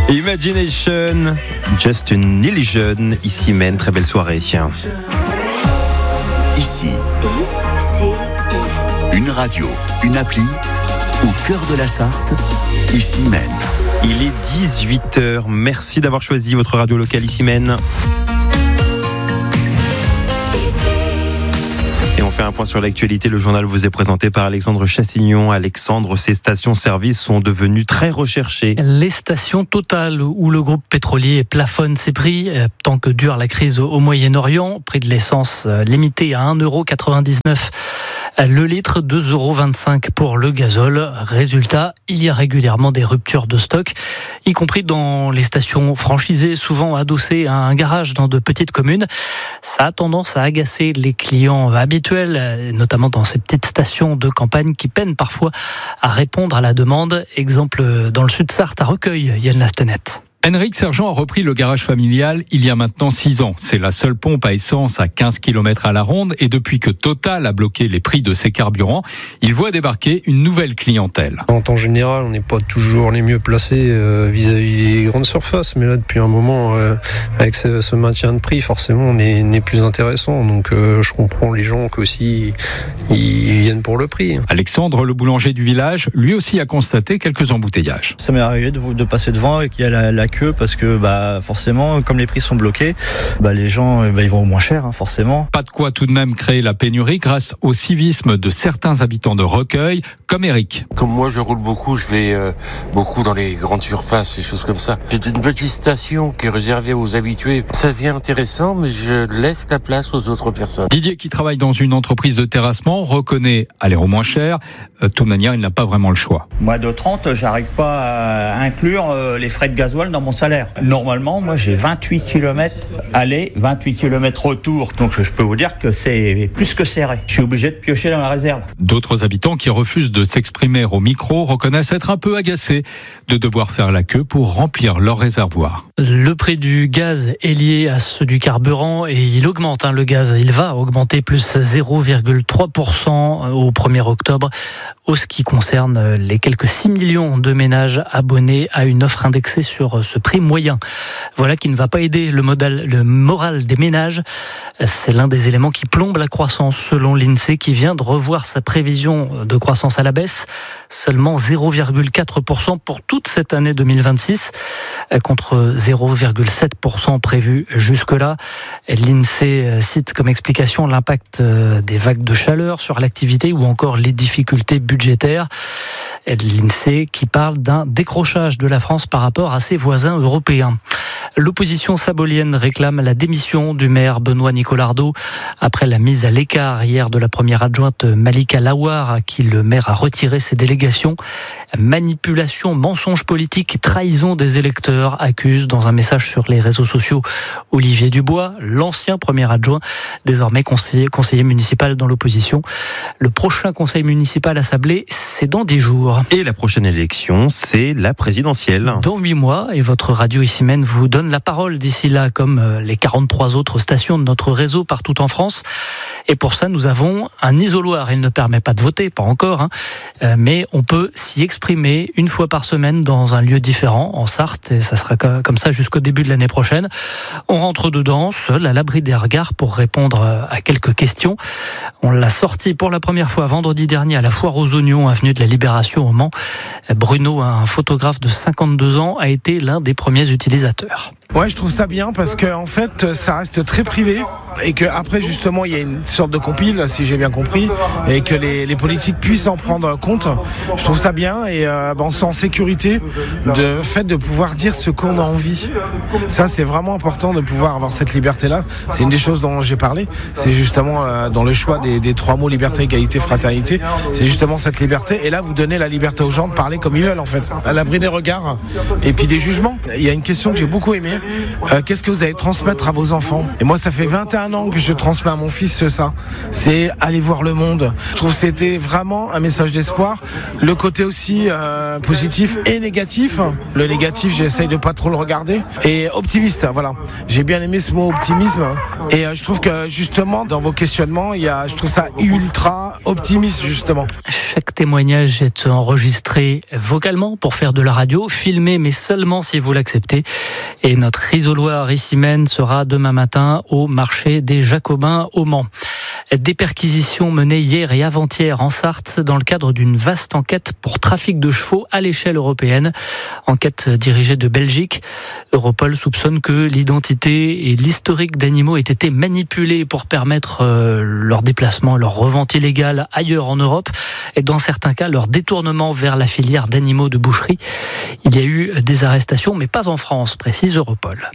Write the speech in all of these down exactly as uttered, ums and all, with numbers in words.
Imagination, Just une Illusion, ici Maine, très belle soirée. Ici, une radio, une appli, au cœur de la Sarthe, ici Maine. Il est dix-huit heures, merci d'avoir choisi votre radio locale ici Maine. Et on fait un point sur l'actualité. Le journal vous est présenté par Alexandre Chassignon. Alexandre, ces stations-service sont devenues très recherchées. Les stations Total, où le groupe pétrolier plafonne ses prix, tant que dure la crise au Moyen-Orient. Prix de l'essence limité à un euro quatre-vingt-dix-neuf le litre, deux euros vingt-cinq pour le gazole. Résultat, il y a régulièrement des ruptures de stock, y compris dans les stations franchisées, souvent adossées à un garage dans de petites communes. Ça a tendance à agacer les clients habituels, notamment dans ces petites stations de campagne qui peinent parfois à répondre à la demande. Exemple dans le Sud-Sarthe, à Recueil, Yann Lastenette. Henrik Sergent a repris le garage familial il y a maintenant six ans. C'est la seule pompe à essence à quinze kilomètres à la ronde et depuis que Total a bloqué les prix de ses carburants, il voit débarquer une nouvelle clientèle. En temps général, on n'est pas toujours les mieux placés euh, vis-à-vis des grandes surfaces, mais là depuis un moment, euh, avec ce, ce maintien de prix, forcément on est, on est plus intéressant. Donc euh, je comprends les gens qu'aussi ils viennent pour le prix. Alexandre, le boulanger du village, lui aussi a constaté quelques embouteillages. Ça m'est arrivé de, de passer devant et qu'il y a la, la queue parce que bah forcément comme les prix sont bloqués, bah les gens bah, ils vont au moins cher hein, forcément. Pas de quoi tout de même créer la pénurie grâce au civisme de certains habitants de Recueil comme Eric. Comme moi je roule beaucoup, je vais euh, beaucoup dans les grandes surfaces, des choses comme ça. J'ai une petite station qui est réservée aux habitués. Ça devient intéressant mais je laisse la place aux autres personnes. Didier qui travaille dans une entreprise de terrassement reconnaît aller au moins cher. De toute manière il n'a pas vraiment le choix. Moi de trente j'arrive pas à inclure les frais de gasoil dans mon salaire. Normalement, moi, j'ai vingt-huit kilomètres aller, vingt-huit kilomètres retour. Donc, je peux vous dire que c'est plus que serré. Je suis obligé de piocher dans la réserve. D'autres habitants qui refusent de s'exprimer au micro reconnaissent être un peu agacés de devoir faire la queue pour remplir leur réservoir. Le prix du gaz est lié à ceux du carburant et il augmente. Hein, le gaz, il va augmenter plus zéro virgule trois pour cent au premier octobre. Hausse qui concerne les quelques six millions de ménages abonnés à une offre indexée sur ce prix moyen. Voilà qui ne va pas aider le, modal, le moral des ménages. C'est l'un des éléments qui plombe la croissance selon l'INSEE qui vient de revoir sa prévision de croissance à la baisse. Seulement zéro virgule quatre pour cent pour toute cette année deux mille vingt-six contre zéro virgule sept pour cent prévu jusque-là. L'INSEE cite comme explication l'impact des vagues de chaleur sur l'activité ou encore les difficultés budgétaires. L'INSEE qui parle d'un décrochage de la France par rapport à ses voisins européens. L'opposition sabolienne réclame la démission du maire Benoît Nicolardo après la mise à l'écart hier de la première adjointe Malika Lawar à qui le maire a retiré ses délégations. Manipulation, mensonge politique, trahison des électeurs, accuse dans un message sur les réseaux sociaux Olivier Dubois, l'ancien premier adjoint, désormais conseiller, conseiller municipal dans l'opposition. Le prochain conseil municipal à Sablé, c'est dans dix jours. Et la prochaine élection, c'est la présidentielle. Dans huit mois, et votre radio ici Maine vous donne la parole d'ici là, comme les quarante-trois autres stations de notre réseau partout en France. Et pour ça, nous avons un isoloir. Il ne permet pas de voter, pas encore, hein, mais on peut s'y exprimer une fois par semaine dans un lieu différent, en Sarthe, et ça sera comme ça jusqu'au début de l'année prochaine. On rentre dedans, seul, à l'abri des regards, pour répondre à quelques questions. On l'a sorti pour la première fois vendredi dernier à la Foire aux Oignons, avenue de la Libération au Mans. Bruno, un photographe de cinquante-deux ans, a été l'un des premiers utilisateurs. Ouais, je trouve ça bien parce que en fait, ça reste très privé et que après justement, il y a une sorte de compile, si j'ai bien compris, et que les, les politiques puissent en prendre compte. Je trouve ça bien et euh, ben, on se sent en sécurité de fait de pouvoir dire ce qu'on a envie. Ça, c'est vraiment important de pouvoir avoir cette liberté-là. C'est une des choses dont j'ai parlé. C'est justement euh, dans le choix des, des trois mots liberté, égalité, fraternité. C'est justement cette liberté. Et là, vous donnez la liberté aux gens de parler comme ils veulent en fait, à l'abri des regards et puis des jugements. Il y a une question que j'ai beaucoup aimez, euh, qu'est-ce que vous allez transmettre à vos enfants. Et moi, ça fait vingt et un ans que je transmets à mon fils ça. C'est aller voir le monde. Je trouve que c'était vraiment un message d'espoir. Le côté aussi euh, positif et négatif. Le négatif, j'essaye de pas trop le regarder. Et optimiste, voilà. J'ai bien aimé ce mot optimisme. Et euh, je trouve que justement, dans vos questionnements, il y a, je trouve ça ultra optimiste, justement. Chaque témoignage est enregistré vocalement pour faire de la radio, filmé, mais seulement si vous l'acceptez. Et notre isoloir Issimène sera demain matin au marché des Jacobins au Mans. Des perquisitions menées hier et avant-hier en Sarthe dans le cadre d'une vaste enquête pour trafic de chevaux à l'échelle européenne. Enquête dirigée de Belgique. Europol soupçonne que l'identité et l'historique d'animaux aient été manipulés pour permettre euh, leur déplacement, leur revente illégale ailleurs en Europe et dans certains cas leur détournement vers la filière d'animaux de boucherie. Il y a eu des arrestations mais pas en France, précise Europol.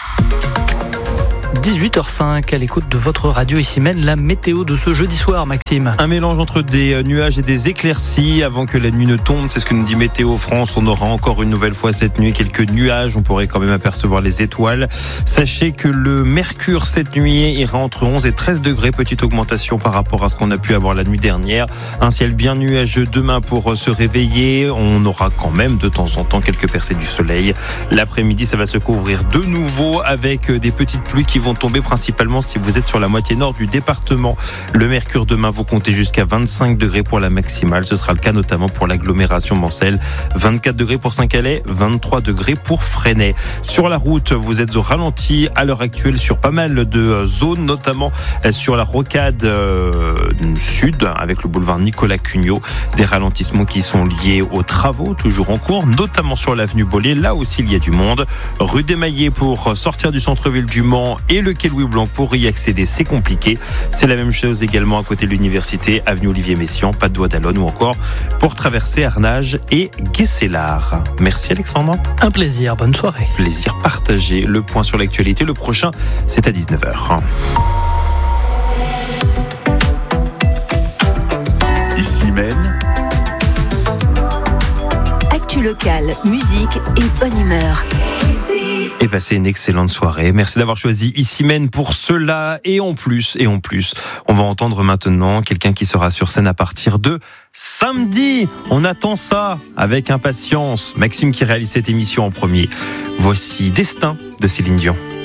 dix-huit heures cinq, à l'écoute de votre radio Issimène, la météo de ce jeudi soir, Maxime. Un mélange entre des nuages et des éclaircies avant que la nuit ne tombe, c'est ce que nous dit Météo France. On aura encore une nouvelle fois cette nuit quelques nuages, on pourrait quand même apercevoir les étoiles. Sachez que le mercure cette nuit ira entre onze et treize degrés, petite augmentation par rapport à ce qu'on a pu avoir la nuit dernière. Un ciel bien nuageux demain pour se réveiller, on aura quand même de temps en temps quelques percées du soleil. L'après-midi, ça va se couvrir de nouveau avec des petites pluies qui vont tomber principalement si vous êtes sur la moitié nord du département. Le mercure demain, vous comptez jusqu'à vingt-cinq degrés pour la maximale. Ce sera le cas notamment pour l'agglomération mancelle. vingt-quatre degrés pour Saint-Calais, vingt-trois degrés pour Fresnay. Sur la route, vous êtes au ralenti à l'heure actuelle sur pas mal de zones, notamment sur la rocade euh, sud avec le boulevard Nicolas Cugnot. Des ralentissements qui sont liés aux travaux toujours en cours, notamment sur l'avenue Bollé. Là aussi, il y a du monde. Rue des Maillets pour sortir du centre-ville du Mans et le quai Louis Blanc pour y accéder, c'est compliqué. C'est la même chose également à côté de l'université, avenue Olivier Messiaen, pas de Doigt d'Alonne ou encore pour traverser Arnage et Guesselard. Merci Alexandre. Un plaisir, bonne soirée. Plaisir partagé. Le point sur l'actualité, le prochain, c'est à dix-neuf heures. Issimène. Actu locale, musique et bonne humeur. Et passez une excellente soirée. Merci d'avoir choisi Issimène pour cela. Et en plus, et en plus, on va entendre maintenant quelqu'un qui sera sur scène à partir de samedi. On attend ça avec impatience. Maxime qui réalise cette émission en premier. Voici Destin de Céline Dion.